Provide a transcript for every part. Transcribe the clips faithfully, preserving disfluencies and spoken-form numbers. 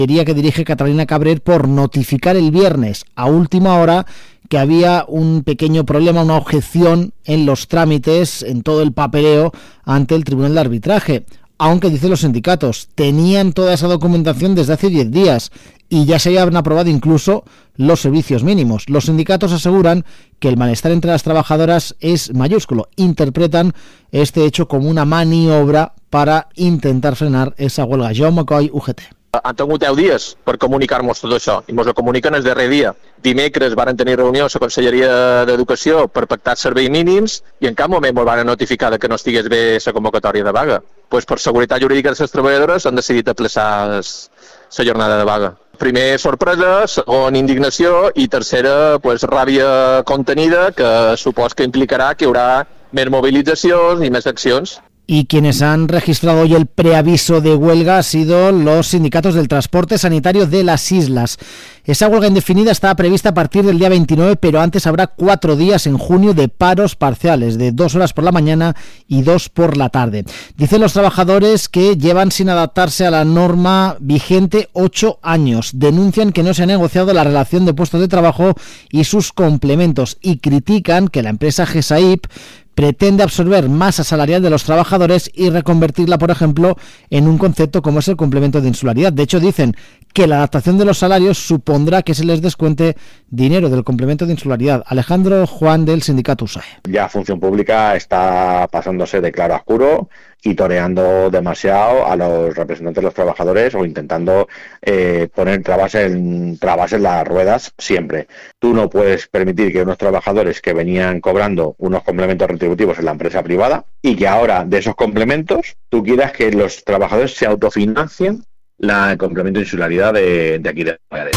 Diría que dirige Catalina Cabrer por notificar el viernes a última hora que había un pequeño problema, una objeción en los trámites, en todo el papeleo ante el Tribunal de Arbitraje. Aunque, dicen los sindicatos, tenían toda esa documentación desde hace diez días y ya se habían aprobado incluso los servicios mínimos. Los sindicatos aseguran que el malestar entre las trabajadoras es mayúsculo. Interpretan este hecho como una maniobra para intentar frenar esa huelga. Jaume Coll, U G T. Han tingut deu dies per comunicar-nos tot això i ens ho comuniquen el darrer dia. Dimecres varen tenir reunió a la Conselleria d'Educació per pactar serveis mínims i en cap moment ens van notificar que no estigués bé la convocatòria de vaga. Pues per seguretat jurídica de les treballadores han decidit aplaçar la jornada de vaga. Primer, sorpresa, segon, indignació i tercera, pues, ràbia contenida que supos que implicarà que hi haurà més mobilitzacions i més accions. Y quienes han registrado hoy el preaviso de huelga han sido los sindicatos del transporte sanitario de las islas. Esa huelga indefinida está prevista a partir del día veintinueve, pero antes habrá cuatro días en junio de paros parciales, de dos horas por la mañana y dos por la tarde. Dicen los trabajadores que llevan sin adaptarse a la norma vigente ocho años. Denuncian que no se ha negociado la relación de puestos de trabajo y sus complementos y critican que la empresa GESAIP pretende absorber masa salarial de los trabajadores y reconvertirla, por ejemplo, en un concepto como es el complemento de insularidad. De hecho, dicen que la adaptación de los salarios supondrá que se les descuente dinero del complemento de insularidad. Alejandro Juan, del sindicato U S A E. Ya Función Pública está pasándose de claro a oscuro y toreando demasiado a los representantes de los trabajadores o intentando eh, poner trabas en, trabas en las ruedas siempre. Tú no puedes permitir que unos trabajadores que venían cobrando unos complementos retributivos en la empresa privada y que ahora de esos complementos tú quieras que los trabajadores se autofinancien la, el complemento de insularidad de, de aquí de Baleares.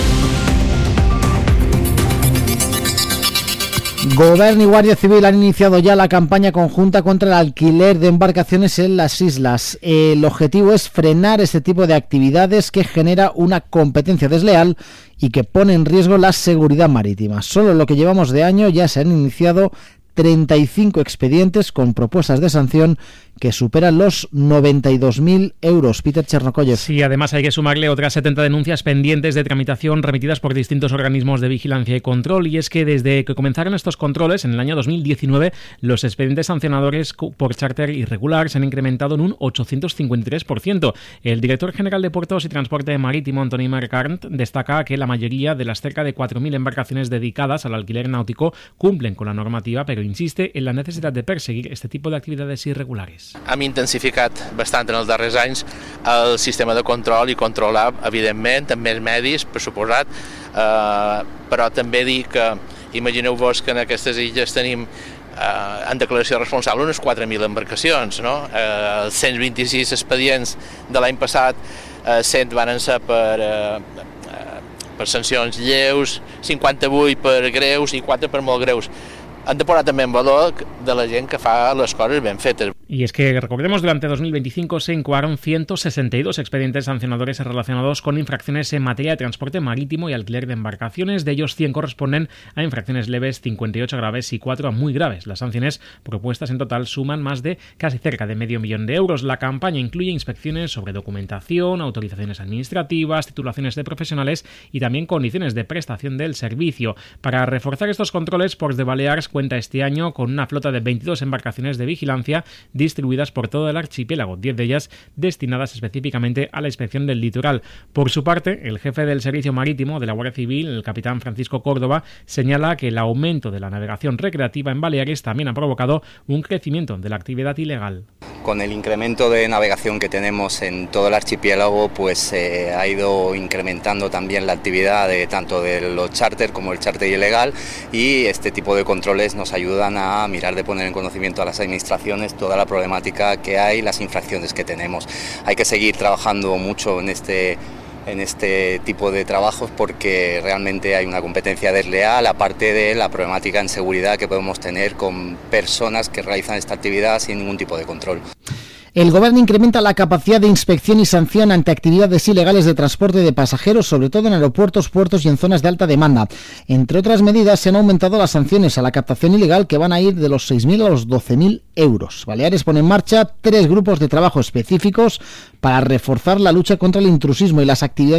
Gobierno y Guardia Civil han iniciado ya la campaña conjunta contra el alquiler de embarcaciones en las islas. El objetivo es frenar este tipo de actividades que genera una competencia desleal y que pone en riesgo la seguridad marítima. Solo en lo que llevamos de año ya se han iniciado treinta y cinco expedientes con propuestas de sanción que superan los noventa y dos mil euros. Peter Chernokoyev. Sí, además hay que sumarle otras setenta denuncias pendientes de tramitación remitidas por distintos organismos de vigilancia y control, y es que desde que comenzaron estos controles en el año dos mil diecinueve, los expedientes sancionadores por charter irregular se han incrementado en un ochocientos cincuenta y tres por ciento. El director general de Puertos y Transporte Marítimo, Antoni Mercant, destaca que la mayoría de las cerca de cuatro mil embarcaciones dedicadas al alquiler náutico cumplen con la normativa, pero insiste en la necesidad de perseguir este tipo de actividades irregulares. Hem intensificat bastant en els darrers anys el sistema de control i controlar, evidentment, amb més medis, per suposat, eh, però també dir que, imagineu-vos que en aquestes illes tenim eh, en declaració responsable unes quatre mil embarcacions, no? Eh, els cent vint-i-sis expedients de l'any passat, eh, cent van ser per, eh, per sancions lleus, cinquanta-vuit per greus i quatre per molt greus. Han de posar també en valor de la gent que fa les coses ben fetes. Y es que, recordemos, durante dos mil veinticinco se incoaron ciento sesenta y dos expedientes sancionadores relacionados con infracciones en materia de transporte marítimo y alquiler de embarcaciones. De ellos, cien corresponden a infracciones leves, cincuenta y ocho graves y cuatro a muy graves. Las sanciones propuestas en total suman más de casi cerca de medio millón de euros. La campaña incluye inspecciones sobre documentación, autorizaciones administrativas, titulaciones de profesionales y también condiciones de prestación del servicio. Para reforzar estos controles, Ports de Balears cuenta este año con una flota de veintidós embarcaciones de vigilancia distribuidas por todo el archipiélago, diez de ellas destinadas específicamente a la inspección del litoral. Por su parte, el jefe del Servicio Marítimo de la Guardia Civil, el capitán Francisco Córdoba, señala que el aumento de la navegación recreativa en Baleares también ha provocado un crecimiento de la actividad ilegal. Con el incremento de navegación que tenemos en todo el archipiélago, pues eh, ha ido incrementando también la actividad de tanto de los charter como el charter ilegal, y este tipo de controles nos ayudan a mirar de poner en conocimiento a las administraciones toda la problemática que hay, las infracciones que tenemos. Hay que seguir trabajando mucho en este en este tipo de trabajos porque realmente hay una competencia desleal, aparte de la problemática en seguridad que podemos tener con personas que realizan esta actividad sin ningún tipo de control. El Gobierno incrementa la capacidad de inspección y sanción ante actividades ilegales de transporte de pasajeros, sobre todo en aeropuertos, puertos y en zonas de alta demanda. Entre otras medidas, se han aumentado las sanciones a la captación ilegal, que van a ir de los seis mil a los doce mil euros. Baleares pone en marcha tres grupos de trabajo específicos para reforzar la lucha contra el intrusismo y las actividades